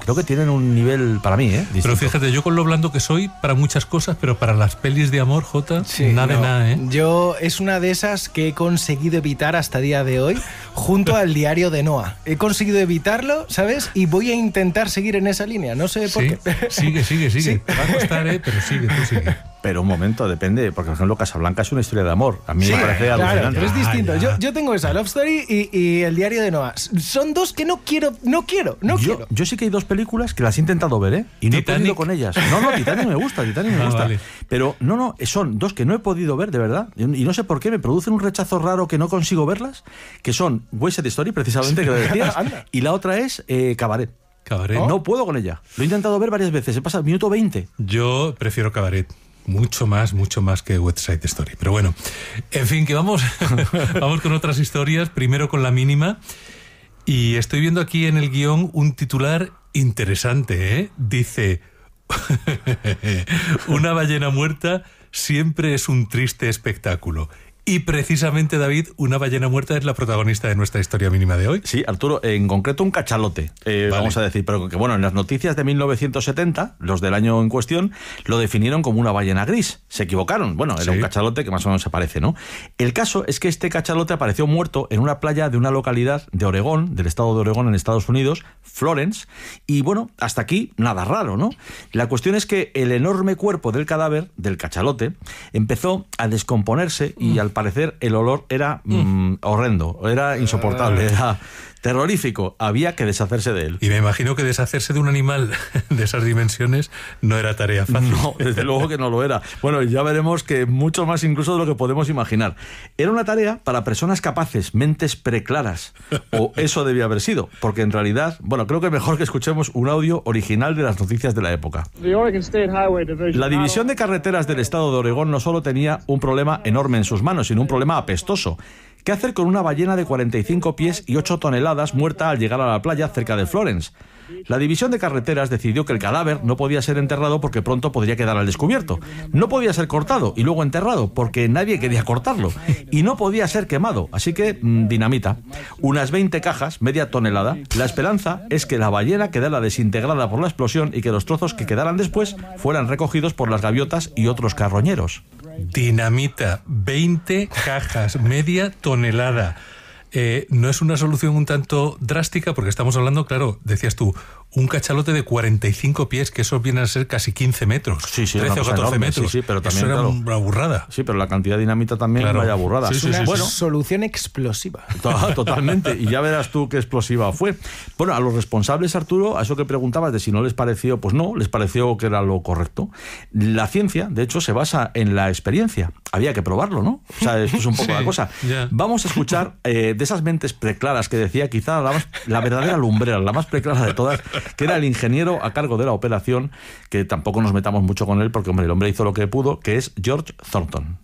creo que tienen un nivel, para mí, distinto. Pero fíjate, yo con lo blando que soy para muchas cosas, pero para las pelis de amor, Jota, nada de nada, ¿eh? Yo es una de esas que he conseguido evitar hasta día de hoy, junto al Diario de Noah. He conseguido evitarlo, ¿sabes? Y voy a intentar seguir en esa línea, no sé por qué. Sigue. Sí. Te va a costar, pero sigue. Pero un momento, depende, porque por ejemplo Casablanca es una historia de amor. A mí me parece alucinante. Claro, pero es distinto. Yo tengo esa, Love Story y el Diario de Noah. Son dos que no quiero. Yo sí que hay dos películas que las he intentado ver, y no he podido con ellas. No, Titanic me gusta. Vale. Pero no, son dos que no he podido ver, de verdad. Y no sé por qué, me producen un rechazo raro que no consigo verlas, que son West Side Story, precisamente, que lo decías, y la otra es Cabaret. Cabaret. No puedo con ella. Lo he intentado ver varias veces, se pasa el minuto 20. Yo prefiero Cabaret. Mucho más que West Side Story. Pero bueno, en fin, que vamos con otras historias. Primero con la mínima. Y estoy viendo aquí en el guión un titular interesante, ¿eh? Dice: una ballena muerta siempre es un triste espectáculo. Y precisamente, David, una ballena muerta es la protagonista de nuestra historia mínima de hoy. Sí, Arturo, en concreto un cachalote, vamos a decir, pero que bueno, en las noticias de 1970, los del año en cuestión, lo definieron como una ballena gris. Se equivocaron, bueno, era un cachalote que más o menos se parece, ¿no? El caso es que este cachalote apareció muerto en una playa de una localidad de Oregón, del estado de Oregón en Estados Unidos, Florence, y bueno, hasta aquí nada raro, ¿no? La cuestión es que el enorme cuerpo del cadáver, del cachalote, empezó a descomponerse y al parecer el olor era horrendo, era insoportable, era terrorífico, había que deshacerse de él. Y me imagino que deshacerse de un animal de esas dimensiones no era tarea fácil. No, desde luego que no lo era. Bueno, ya veremos que mucho más incluso de lo que podemos imaginar. Era una tarea para personas capaces, mentes preclaras, o eso debía haber sido, porque en realidad, bueno, creo que mejor que escuchemos un audio original de las noticias de la época. La División de Carreteras del Estado de Oregón no solo tenía un problema enorme en sus manos, sino un problema apestoso. ¿Qué hacer con una ballena de 45 pies y 8 toneladas muerta al llegar a la playa cerca de Florence? La División de Carreteras decidió que el cadáver no podía ser enterrado porque pronto podría quedar al descubierto. No podía ser cortado y luego enterrado porque nadie quería cortarlo. Y no podía ser quemado, así que dinamita. Unas 20 cajas, media tonelada. La esperanza es que la ballena quedara desintegrada por la explosión y que los trozos que quedaran después fueran recogidos por las gaviotas y otros carroñeros. Dinamita, 20 cajas, media tonelada. No es una solución un tanto drástica porque estamos hablando, claro, decías tú, un cachalote de 45 pies, que eso viene a ser casi 15 metros. Sí, 13 o 14 enorme, metros. Sí, pero también, eso era claro, una burrada. Sí, pero la cantidad de dinamita también, claro, vaya burrada. Sí, bueno, solución explosiva. Totalmente, y ya verás tú qué explosiva fue. Bueno, a los responsables, Arturo, a eso que preguntabas de si no les pareció, pues no, les pareció que era lo correcto. La ciencia, de hecho, se basa en la experiencia. Había que probarlo, ¿no? O sea, esto es un poco la cosa. Vamos a escuchar de esas mentes preclaras que decía, quizá la verdadera lumbrera, la más preclara de todas, que era el ingeniero a cargo de la operación, que tampoco nos metamos mucho con él porque, hombre, el hombre hizo lo que pudo, que es George Thornton.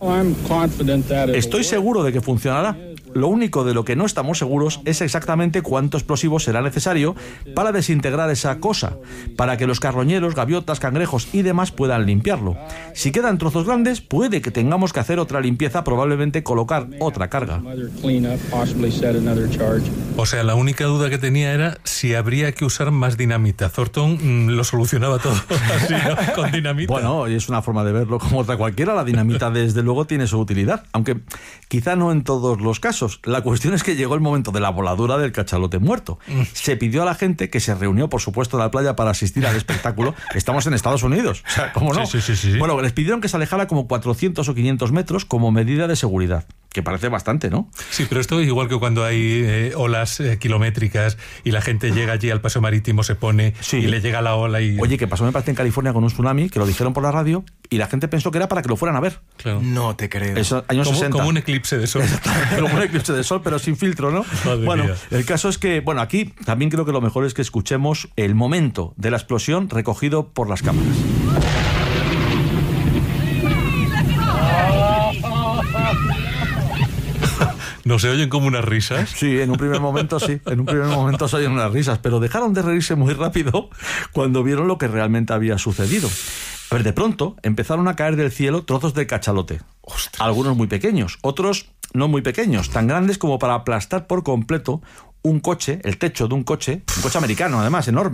Estoy seguro de que funcionará. Lo único de lo que no estamos seguros es exactamente cuánto explosivo será necesario para desintegrar esa cosa, para que los carroñeros, gaviotas, cangrejos y demás puedan limpiarlo. Si quedan trozos grandes, puede que tengamos que hacer otra limpieza, probablemente colocar otra carga. O sea, la única duda que tenía era si habría que usar más dinamita. Thornton lo solucionaba todo así, ¿no? Con dinamita. Bueno, es una forma de verlo como otra cualquiera. La dinamita, desde luego, tiene su utilidad, aunque quizá no en todos los casos. La cuestión es que llegó el momento de la voladura del cachalote muerto. Se pidió a la gente, que se reunió, por supuesto, en la playa para asistir al espectáculo. Estamos en Estados Unidos, o sea, ¿cómo no? Sí. Bueno, les pidieron que se alejara como 400 o 500 metros como medida de seguridad, que parece bastante, ¿no? Sí, pero esto es igual que cuando hay olas kilométricas y la gente llega allí al paseo marítimo, se pone y le llega la ola y... Oye, que pasó, me parece, en California con un tsunami, que lo dijeron por la radio y la gente pensó que era para que lo fueran a ver. Claro. No te creo. Eso, años 60. Como un eclipse de sol. Como un eclipse de sol, pero sin filtro, ¿no? Madre bueno, mía. El caso es que, bueno, aquí también creo que lo mejor es que escuchemos el momento de la explosión recogido por las cámaras. ¿No se oyen como unas risas? Sí, en un primer momento sí. En un primer momento se oyen unas risas, pero dejaron de reírse muy rápido cuando vieron lo que realmente había sucedido. A ver, de pronto empezaron a caer del cielo trozos de cachalote. ¡Ostras! Algunos muy pequeños, otros no muy pequeños, tan grandes como para aplastar por completo un coche, el techo de un coche americano, además, enorme.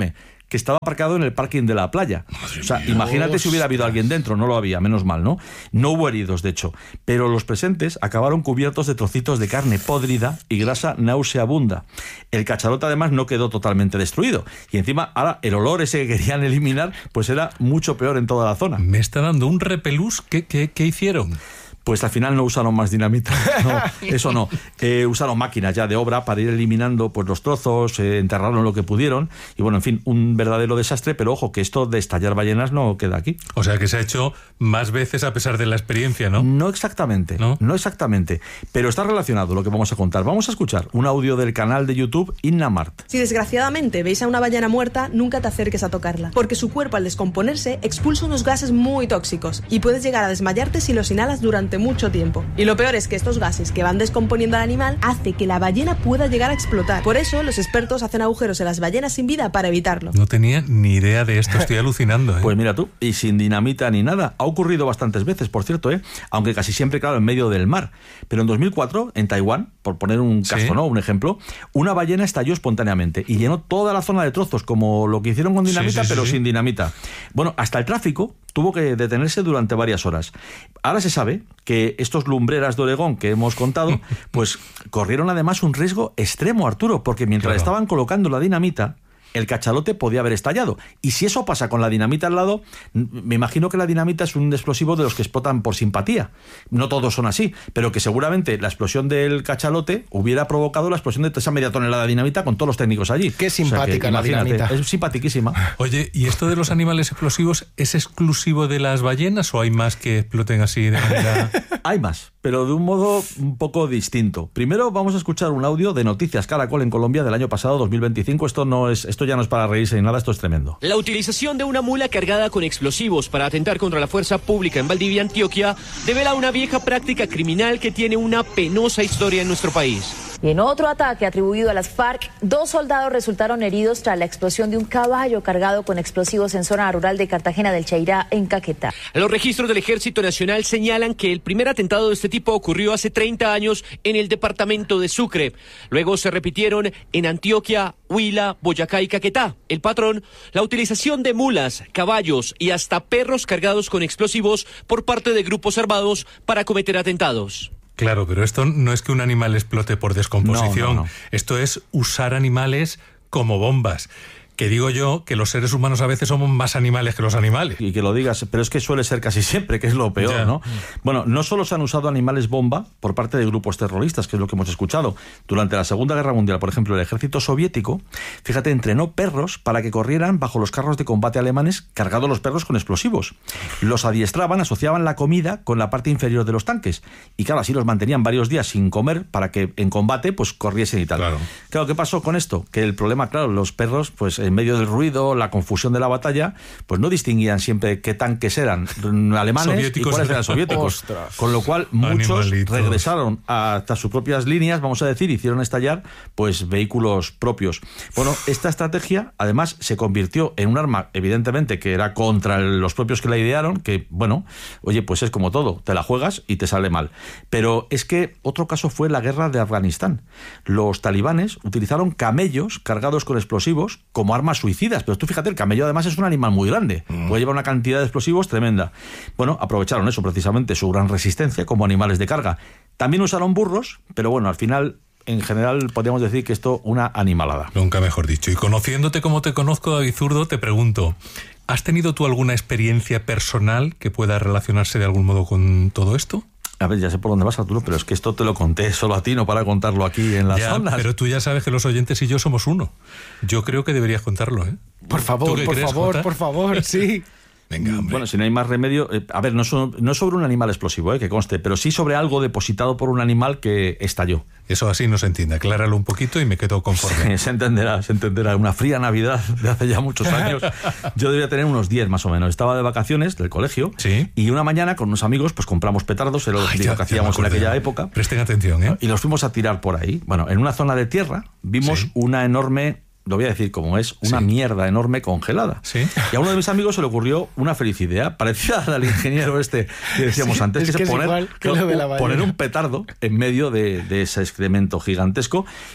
que estaba aparcado en el parking de la playa. O sea, imagínate si hubiera habido alguien dentro, no lo había, menos mal, ¿no? No hubo heridos, de hecho, pero los presentes acabaron cubiertos de trocitos de carne podrida y grasa nauseabunda. El cachalote además no quedó totalmente destruido y encima ahora el olor ese que querían eliminar pues era mucho peor en toda la zona. Me está dando un repelús. ¿Qué hicieron? Pues al final no usaron más dinamita, no, eso no. Usaron máquinas ya de obra para ir eliminando pues los trozos, enterraron lo que pudieron y bueno, en fin, un verdadero desastre, pero ojo, que esto de estallar ballenas no queda aquí. O sea, que se ha hecho más veces a pesar de la experiencia, ¿no? No exactamente, no exactamente, pero está relacionado lo que vamos a contar. Vamos a escuchar un audio del canal de YouTube Innamart. Si desgraciadamente veis a una ballena muerta, nunca te acerques a tocarla, porque su cuerpo al descomponerse expulsa unos gases muy tóxicos y puedes llegar a desmayarte si los inhalas durante mucho tiempo. Y lo peor es que estos gases que van descomponiendo al animal hace que la ballena pueda llegar a explotar. Por eso los expertos hacen agujeros en las ballenas sin vida para evitarlo. No tenía ni idea de esto, estoy alucinando, ¿eh? Pues mira tú, y sin dinamita ni nada. Ha ocurrido bastantes veces, por cierto, aunque casi siempre, claro, en medio del mar. Pero en 2004, en Taiwán, por poner un caso, ¿Sí? ¿no? Un ejemplo, una ballena estalló espontáneamente y llenó toda la zona de trozos, como lo que hicieron con dinamita, pero sin dinamita. Bueno, hasta el tráfico tuvo que detenerse durante varias horas. Ahora se sabe que estos lumbreras de Oregón que hemos contado, pues corrieron además un riesgo extremo, Arturo, porque mientras estaban colocando la dinamita, el cachalote podía haber estallado. Y si eso pasa con la dinamita al lado, me imagino que la dinamita es un explosivo de los que explotan por simpatía. No todos son así, pero que seguramente la explosión del cachalote hubiera provocado la explosión de esa media tonelada de dinamita con todos los técnicos allí. Qué simpática, o sea, la dinamita. Es simpatiquísima. Oye, ¿y esto de los animales explosivos es exclusivo de las ballenas o hay más que exploten así de manera...? Hay más, pero de un modo un poco distinto. Primero vamos a escuchar un audio de Noticias Caracol en Colombia del año pasado, 2025. Esto ya no es para reírse ni nada, esto es tremendo. La utilización de una mula cargada con explosivos para atentar contra la fuerza pública en Valdivia, Antioquia, devela una vieja práctica criminal que tiene una penosa historia en nuestro país. Y en otro ataque atribuido a las FARC, 2 soldados resultaron heridos tras la explosión de un caballo cargado con explosivos en zona rural de Cartagena del Chairá, en Caquetá. Los registros del Ejército Nacional señalan que el primer atentado de este tipo ocurrió hace 30 años en el departamento de Sucre. Luego se repitieron en Antioquia, Huila, Boyacá y Caquetá. El patrón, la utilización de mulas, caballos y hasta perros cargados con explosivos por parte de grupos armados para cometer atentados. Claro, pero esto no es que un animal explote por descomposición. No. Esto es usar animales como bombas. Que digo yo que los seres humanos a veces somos más animales que los animales. Y que lo digas, pero es que suele ser casi siempre, que es lo peor, ¿no? Bueno, no solo se han usado animales bomba por parte de grupos terroristas, que es lo que hemos escuchado. Durante la Segunda Guerra Mundial, por ejemplo, el ejército soviético, fíjate, entrenó perros para que corrieran bajo los carros de combate alemanes, cargados los perros con explosivos. Los adiestraban, asociaban la comida con la parte inferior de los tanques. Y claro, así los mantenían varios días sin comer para que en combate pues corriesen y tal. Claro, ¿qué pasó con esto? Que el problema, claro, los perros, pues en medio del ruido, la confusión de la batalla, pues no distinguían siempre qué tanques eran alemanes soviéticos y cuáles eran soviéticos. Ostras. Con lo cual muchos Animalitos. regresaron hasta sus propias líneas, vamos a decir, hicieron estallar pues vehículos propios. Bueno, esta estrategia además se convirtió en un arma, evidentemente, que era contra los propios que la idearon, que bueno, oye, pues es como todo, te la juegas y te sale mal. Pero es que otro caso fue la guerra de Afganistán. Los talibanes utilizaron camellos cargados con explosivos como armas suicidas, pero tú fíjate, el camello además es un animal muy grande, puede llevar una cantidad de explosivos tremenda. Bueno, aprovecharon eso precisamente, su gran resistencia como animales de carga. También usaron burros, pero bueno, al final, en general, podríamos decir que esto una animalada. Nunca mejor dicho. Y conociéndote como te conozco, David Zurdo, te pregunto, ¿has tenido tú alguna experiencia personal que pueda relacionarse de algún modo con todo esto? A ver, ya sé por dónde vas, Arturo, pero es que esto te lo conté solo a ti, no para contarlo aquí en las ondas. Pero tú ya sabes que los oyentes y yo somos uno. Yo creo que deberías contarlo, ¿eh? Por favor, por favor, sí. Venga, hombre. Bueno, si no hay más remedio... a ver, no es sobre un animal explosivo, que conste, pero sí sobre algo depositado por un animal que estalló. Eso así no se entiende. Acláralo un poquito y me quedo conforme. Se entenderá. Una fría Navidad de hace ya muchos años. Yo debía tener unos 10 más o menos. Estaba de vacaciones del colegio. ¿Sí? Y una mañana con unos amigos pues compramos petardos, era lo que hacíamos en aquella época. Presten atención, ¿eh? Y los fuimos a tirar por ahí. Bueno, en una zona de tierra vimos una enorme... Lo voy a decir como es, una mierda enorme congelada. ¿Sí? Y a uno de mis amigos se le ocurrió una feliz idea, parecida al ingeniero este que decíamos antes, es que poner un petardo en medio de ese excremento gigantesco.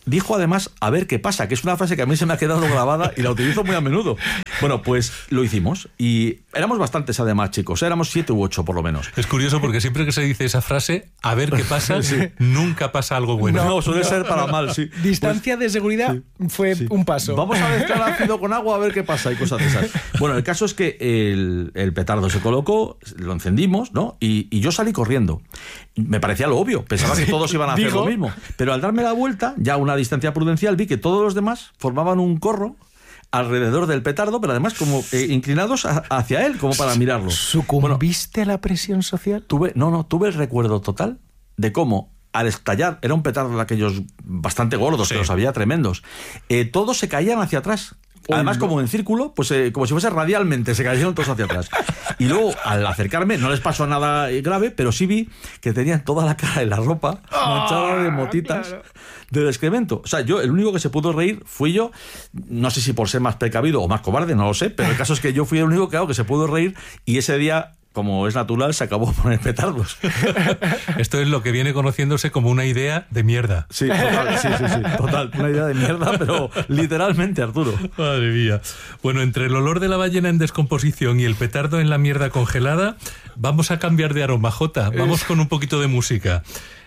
dijo además a ver qué pasa, que es una frase que a mí se me ha quedado grabada y la utilizo muy a menudo. Bueno, pues lo hicimos y éramos bastantes además, chicos, éramos 7 u 8 por lo menos. Es curioso porque siempre que se dice esa frase, a ver qué pasa, nunca pasa algo bueno. No, suele ser para mal, sí. Distancia de seguridad fue un paso. Vamos a mezclar ácido con agua a ver qué pasa y cosas de esas. Bueno, el caso es que el petardo se colocó, lo encendimos, ¿no? Y yo salí corriendo. Me parecía lo obvio, pensaba que todos iban a hacer lo mismo. Pero al darme la vuelta, ya a una distancia prudencial, vi que todos los demás formaban un corro alrededor del petardo, pero además como inclinados hacia él, como para mirarlo. ¿Sucumbiste a la presión social? Tuve el recuerdo total de cómo al estallar, era un petardo de aquellos bastante gordos, que los había tremendos, todos se caían hacia atrás. Además, como en círculo, pues como si fuese radialmente, se cayeron todos hacia atrás. Y luego, al acercarme, no les pasó nada grave, pero sí vi que tenían toda la cara y la ropa manchada de motitas del excremento. O sea, el único que se pudo reír fui yo. No sé si por ser más precavido o más cobarde, no lo sé, pero el caso es que yo fui el único que se pudo reír y ese día, como es natural, se acabó poner petardos. Esto es lo que viene conociéndose como una idea de mierda. Sí, total, una idea de mierda, pero literalmente, Arturo. Madre mía. Bueno, entre el olor de la ballena en descomposición y el petardo en la mierda congelada, vamos a cambiar de aroma, Jota. Vamos con un poquito de música.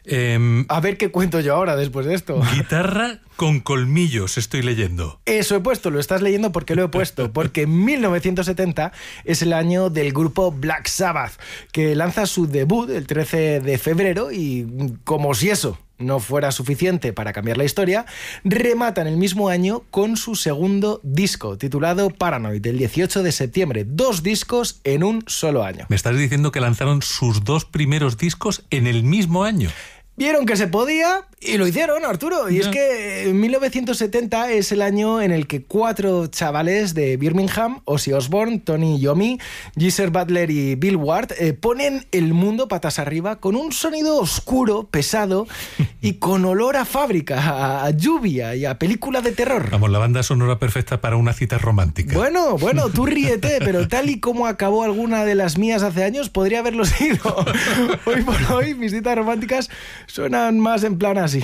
A ver qué cuento yo ahora después de esto. Guitarra con colmillos, estoy leyendo. Eso he puesto, lo estás leyendo porque lo he puesto, porque 1970 es el año del grupo Black Sabbath, que lanza su debut el 13 de febrero y, como si eso no fuera suficiente para cambiar la historia, rematan el mismo año con su segundo disco, titulado Paranoid, el 18 de septiembre. 2 discos en un solo año. ¿Me estás diciendo que lanzaron sus 2 primeros discos en el mismo año? Vieron que se podía y lo hicieron, Arturo. Y es que 1970 es el año en el que 4 chavales de Birmingham, Ozzy Osbourne, Tony Iommi, Geezer Butler y Bill Ward, ponen el mundo patas arriba con un sonido oscuro, pesado y con olor a fábrica, a lluvia y a película de terror. Vamos, la banda sonora perfecta para una cita romántica. Bueno, tú ríete, pero tal y como acabó alguna de las mías hace años, podría haberlo sido. Hoy por hoy, mis citas románticas suenan más en plan así.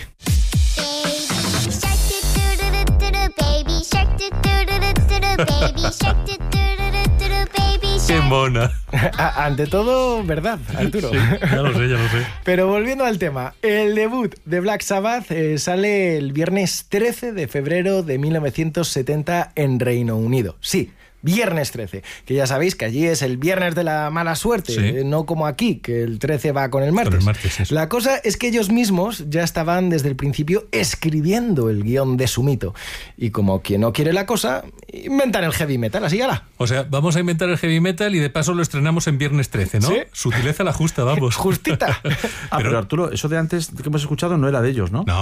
¡Qué mona! Ante todo, verdad, Arturo. Sí, ya lo sé. Pero volviendo al tema, el debut de Black Sabbath sale el viernes 13 de febrero de 1970 en Reino Unido. Sí, viernes 13, que ya sabéis que allí es el viernes de la mala suerte, no como aquí, que el 13 va con el martes. Con el martes, eso. La cosa es que ellos mismos ya estaban desde el principio escribiendo el guión de su mito. Y como quien no quiere la cosa, inventan el heavy metal, así ala. O sea, vamos a inventar el heavy metal y de paso lo estrenamos en viernes 13, ¿no? ¿Sí? Sutileza la justa, vamos. Justita. Pero Arturo, eso de antes que hemos escuchado no era de ellos, ¿no? No.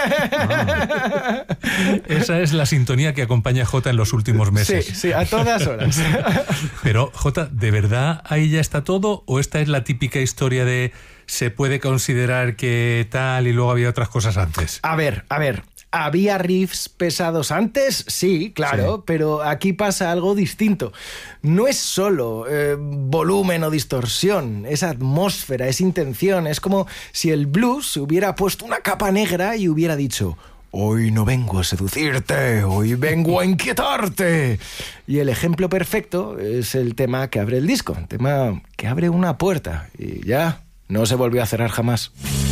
Esa es la sintonía que acompaña a Jota en los últimos meses. Sí, a todas horas. Pero, Jota, ¿de verdad ahí ya está todo? ¿O esta es la típica historia de se puede considerar que tal y luego había otras cosas antes? A ver. ¿Había riffs pesados antes? Sí, claro, sí. Pero aquí pasa algo distinto. No es solo volumen o distorsión, es atmósfera, es intención. Es como si el blues hubiera puesto una capa negra y hubiera dicho: hoy no vengo a seducirte, hoy vengo a inquietarte. Y el ejemplo perfecto es el tema que abre el disco, el tema que abre una puerta y ya no se volvió a cerrar jamás.